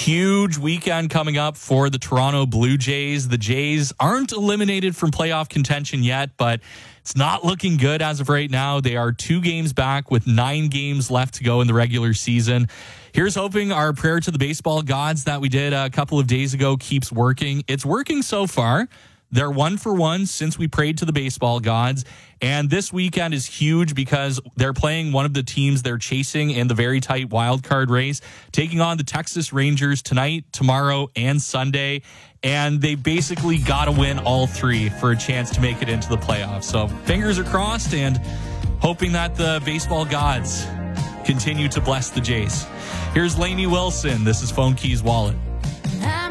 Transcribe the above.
Huge weekend coming up for the Toronto Blue Jays. The Jays aren't eliminated from playoff contention yet, but it's not looking good as of right now. They are 2 games back with 9 games left to go in the regular season. Here's hoping our prayer to the baseball gods that we did a couple of days ago keeps working. It's working so far. They're 1 for 1 since we prayed to the baseball gods. And this weekend is huge because they're playing one of the teams they're chasing in the very tight wild card race, taking on the Texas Rangers tonight, tomorrow, and Sunday. And they basically got to win all 3 for a chance to make it into the playoffs. So fingers are crossed and hoping that the baseball gods continue to bless the Jays. Here's Lainey Wilson. This is Phone Keys Wallet.